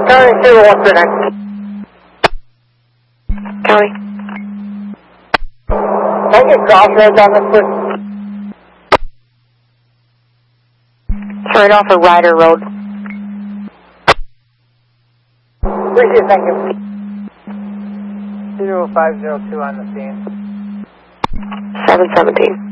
County 0139. County. Can I get crossroads on this, please? Turn off of Ryder Road. Appreciate it, thank you. 0502 on the scene. 717.